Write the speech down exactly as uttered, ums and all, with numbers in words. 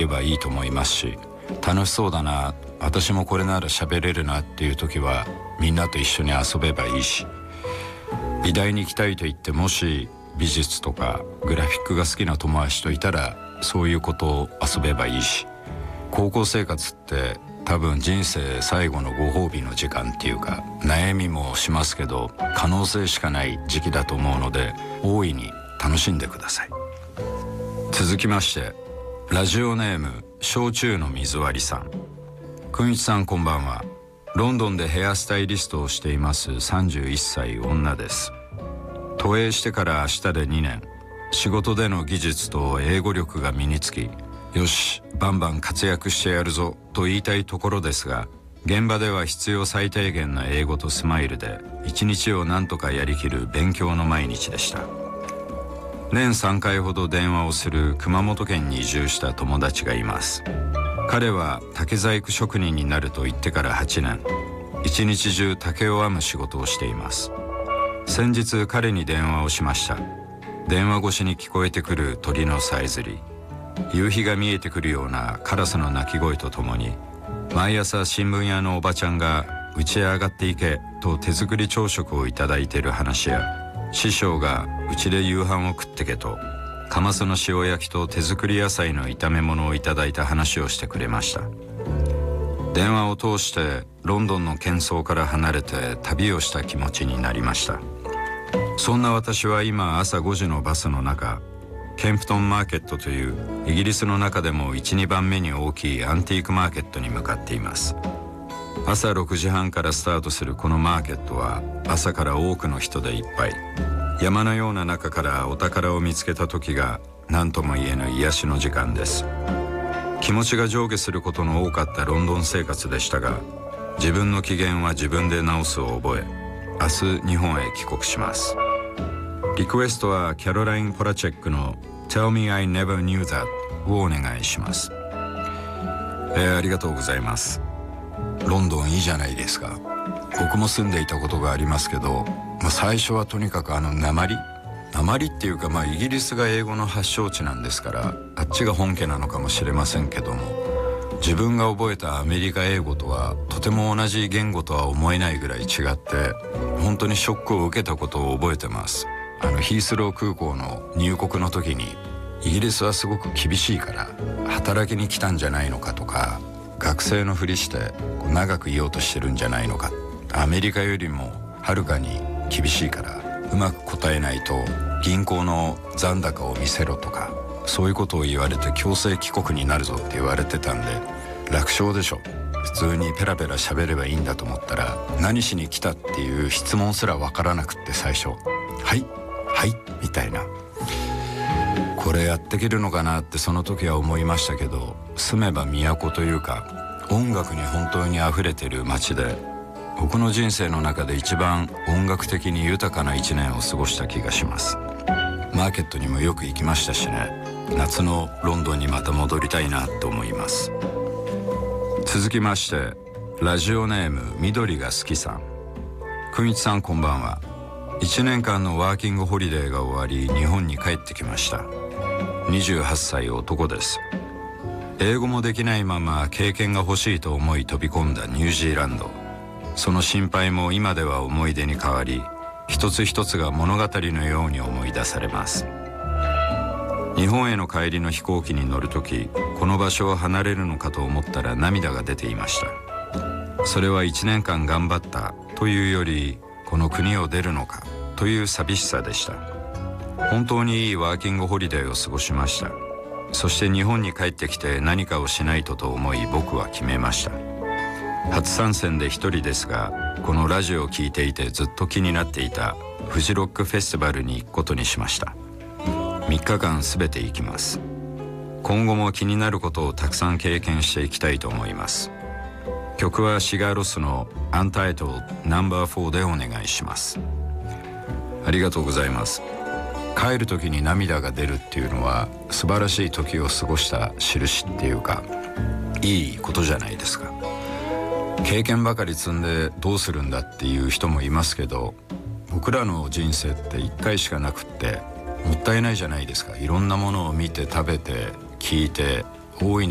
ればいいと思いますし、楽しそうだな、私もこれなら喋れるなっていう時はみんなと一緒に遊べばいいし、美大に行きたいと言ってもし美術とかグラフィックが好きな友達といたらそういうことを遊べばいいし、高校生活って多分人生最後のご褒美の時間っていうか、悩みもしますけど可能性しかない時期だと思うので、大いに楽しんでください。続きましてラジオネーム焼酎の水割りさん。くんいちさんこんばんは。ロンドンでヘアスタイリストをしていますさんじゅういっさい女です。渡英してから明日でにねん、仕事での技術と英語力が身につき、よしバンバン活躍してやるぞと言いたいところですが、現場では必要最低限な英語とスマイルで一日を何とかやりきる勉強の毎日でした。年さんかいほど電話をする熊本県に移住した友達がいます。彼は竹細工職人になると言ってからはちねん、一日中竹を編む仕事をしています。先日彼に電話をしました。電話越しに聞こえてくる鳥のさえずり、夕日が見えてくるようなカラスの鳴き声とともに、毎朝新聞屋のおばちゃんが打ち上がっていけと手作り朝食をいただいている話や、師匠がうちで夕飯を食ってけとカマスの塩焼きと手作り野菜の炒め物をいただいた話をしてくれました。電話を通してロンドンの喧騒から離れて旅をした気持ちになりました。そんな私は今朝ごじのバスの中、ケンプトンマーケットというイギリスの中でも いち、にばんめに大きいアンティークマーケットに向かっています。朝ろくじはんからスタートするこのマーケットは朝から多くの人でいっぱい。山のような中からお宝を見つけた時が何とも言えぬ癒しの時間です。気持ちが上下することの多かったロンドン生活でしたが、自分の機嫌は自分で直すを覚え、明日日本へ帰国します。リクエストはキャロライン・ポラチェックの Tell Me I Never Knew That をお願いします。えー、ありがとうございます。ロンドンいいじゃないですか。僕も住んでいたことがありますけど、まあ、最初はとにかくあの訛り訛りっていうか、まあイギリスが英語の発祥地なんですから、あっちが本家なのかもしれませんけども、自分が覚えたアメリカ英語とはとても同じ言語とは思えないぐらい違って、本当にショックを受けたことを覚えてます。あのヒースロー空港の入国の時に、イギリスはすごく厳しいから働きに来たんじゃないのかとか、学生のふりして長くいようとしてるんじゃないのか、アメリカよりもはるかに厳しいからうまく答えないと銀行の残高を見せろとか、そういうことを言われて強制帰国になるぞって言われてたんで、楽勝でしょ。普通にペラペラ喋ればいいんだと思ったら、何しに来たっていう質問すら分からなくって、最初はいはいみたいな、これやっていけるのかなってその時は思いましたけど、住めば都というか音楽に本当にあふれてる街で、僕の人生の中で一番音楽的に豊かな一年を過ごした気がします。マーケットにもよく行きましたしね。夏のロンドンにまた戻りたいなと思います。続きましてラジオネーム緑が好きさん。くんいちさんこんばんは。いちねんかんのワーキングホリデーが終わり日本に帰ってきました。にじゅうはっさい男です。英語もできないまま経験が欲しいと思い飛び込んだニュージーランド。その心配も今では思い出に変わり、一つ一つが物語のように思い出されます。日本への帰りの飛行機に乗るとき、この場所を離れるのかと思ったら涙が出ていました。それはいちねんかん頑張ったというより、この国を出るのかという寂しさでした。本当にいいワーキングホリデーを過ごしました。そして日本に帰ってきて何かをしないとと思い、僕は決めました。初参戦で一人ですが、このラジオを聞いていてずっと気になっていたフジロックフェスティバルに行くことにしました。みっかかんすべて行きます。今後も気になることをたくさん経験していきたいと思います。曲はシガーロスの Untitled ナンバーフォー でお願いします。ありがとうございます。帰る時に涙が出るっていうのは素晴らしい時を過ごした印っていうか、いいことじゃないですか。経験ばかり積んでどうするんだっていう人もいますけど、僕らの人生っていっかいしかなくってもったいないじゃないですか。いろんなものを見て食べて聞いて、大いに